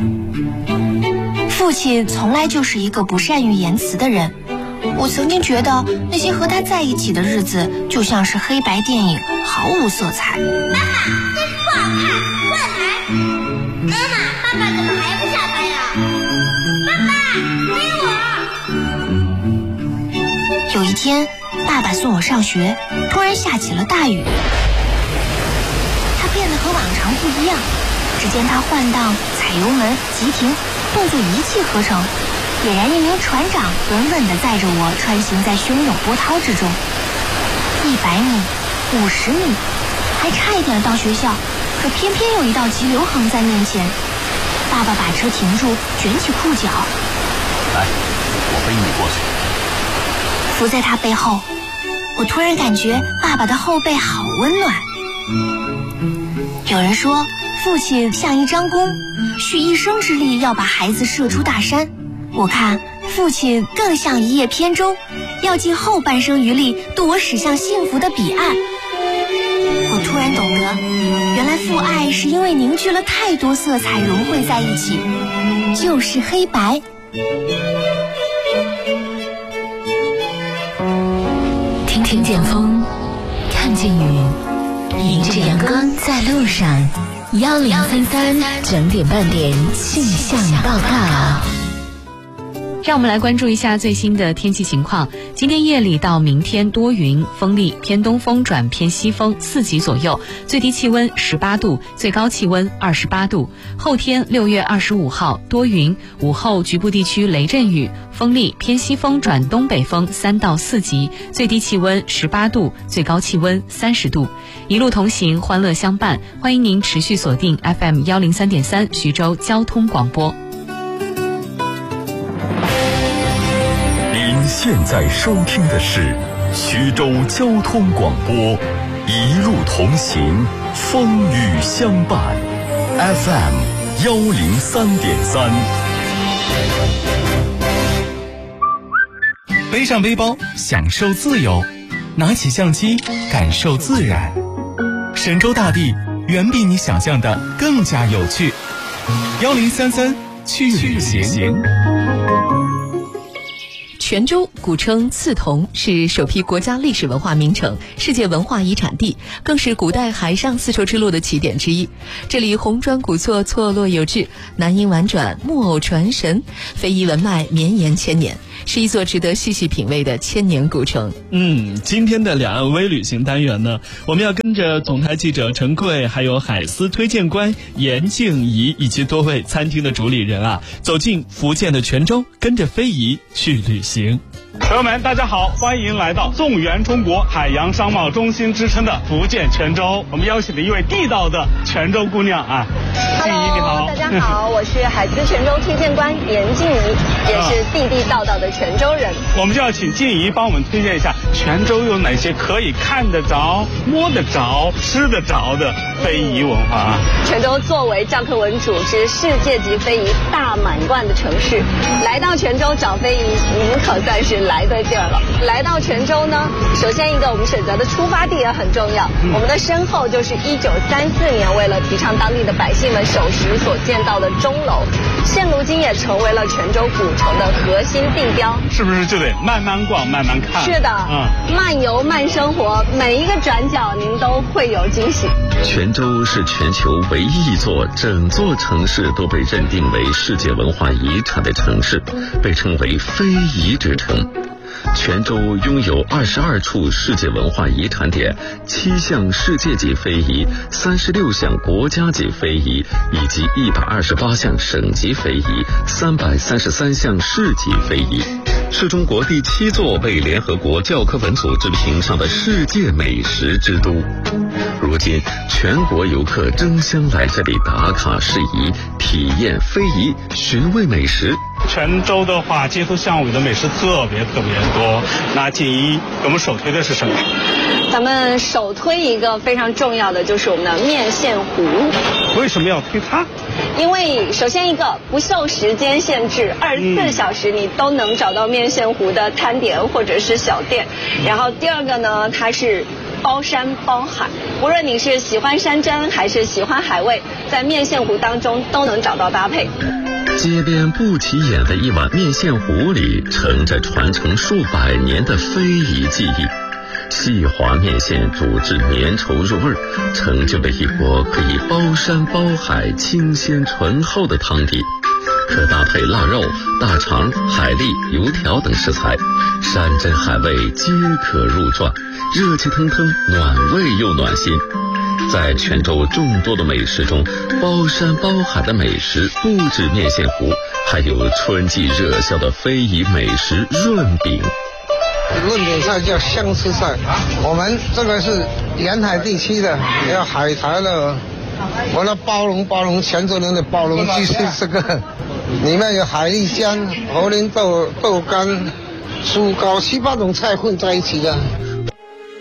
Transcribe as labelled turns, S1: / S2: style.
S1: 父亲从来就是一个不善于言辞的人，我曾经觉得那些和他在一起的日子就像是黑白电影，毫无色彩。
S2: 妈妈，这不好看，过来！妈妈，爸爸怎么还不下班呀？爸爸，背我！
S1: 有一天，爸爸送我上学，突然下起了大雨。他变得和往常不一样，只见他换挡、踩油门、急停，动作一气呵成，俨然一名船长，稳稳地载着我穿行在汹涌波涛之中。100米、50米，还差一点到学校，可偏偏有一道急流横在面前。爸爸把车停住，卷起裤脚，
S3: 来，我背你过去。
S1: 伏在他背后，我突然感觉爸爸的后背好温暖。有人说，父亲像一张弓，蓄一生之力要把孩子射出大山。我看父亲更像一叶扁舟，要尽后半生余力渡我驶向幸福的彼岸。我突然懂得，原来父爱是因为凝聚了太多色彩融汇在一起，就是黑白。
S4: 听见风，看见雨，迎着阳光在路上。1033整点半点气象报告。
S5: 让我们来关注一下最新的天气情况。今天夜里到明天多云，风力偏东风转偏西风4级左右，最低气温18度，最高气温28度。后天6月25号多云，午后局部地区雷阵雨，风力偏西风转东北风3到4级，最低气温18度，最高气温30度。一路同行，欢乐相伴，欢迎您持续锁定 FM 103.3徐州交通广播。
S6: 现在收听的是徐州交通广播，一路同行，风雨相伴 FM 103.3。
S7: 背上背包，享受自由；拿起相机，感受自然。神州大地远比你想象的更加有趣。1033去旅行。
S4: 泉州古称刺桐，是首批国家历史文化名城、世界文化遗产地，更是古代海上丝绸之路的起点之一。这里红砖古厝，错落有致，南音婉转，木偶传神，非遗文脉绵延千年，是一座值得细细品味的千年古城。
S8: 今天的两岸微旅行单元呢，我们要跟着总台记者陈贵，还有海丝推荐官严静怡以及多位餐厅的主理人啊，走进福建的泉州，跟着非遗去旅行。
S9: 朋友们，大家好，欢迎来到纵圆中国海洋商贸中心之称的福建泉州。我们邀请了一位地道的泉州姑娘啊，静怡你好。
S10: 大家好，我是海丝泉州推荐官严静怡，也是地地道道的泉州人。
S9: 我们就要请静怡帮我们推荐一下泉州有哪些可以看得着、摸得着、吃得着的非遗文化啊。
S10: 泉州作为教科文组织世界级非遗大满贯的城市，来到泉州找非遗，您可算是来对地儿了。来到泉州呢，首先一个我们选择的出发地也很重要，我们的身后就是1934年为了提倡当地的百姓们守时所建造的钟楼，现如今也成为了泉州古城的核心地标。
S9: 是不是就得慢慢逛、慢慢看？
S10: 是的，慢游慢生活，每一个转角您都会有惊喜。
S11: 泉州是全球唯一一座整座城市都被认定为世界文化遗产的城市，被称为非遗之城。泉州拥有22处世界文化遗产点，7项世界级非遗，36项国家级非遗，以及128项省级非遗，333项市级非遗，是中国第7座被联合国教科文组织评上的世界美食之都。如今全国游客争相来这里打卡示仪，体验非遗，寻味美食。
S9: 泉州的话，街头巷尾的美食特别多。那静怡，我们首推的是什么？
S10: 咱们首推一个非常重要的，就是我们的面线糊。
S9: 为什么要推它？
S10: 因为首先一个不受时间限制，24小时你都能找到面线糊的摊点或者是小店。然后第二个呢，它是包山包海。无论你是喜欢山珍还是喜欢海味，在面线糊当中都能找到搭配。
S11: 街边不起眼的一碗面线糊里，盛着传承数百年的非遗技艺。细滑面线煮至绵稠入味，成就了一锅可以包山包海、清鲜醇厚的汤底。可搭配腊肉、大肠、海蛎、油条等食材，山珍海味皆可入馔，热气腾腾，暖胃又暖心。在泉州众多的美食中，包山包海的美食不止面线糊，还有春季热销的非遗美食润饼。
S12: 润饼菜叫相思菜，我们这个是沿海地区的，要海苔的。我的包容泉州人的包容就是这个，里面有海蛎浆、猴林豆、豆干、酥糕7、8种菜混在一起的。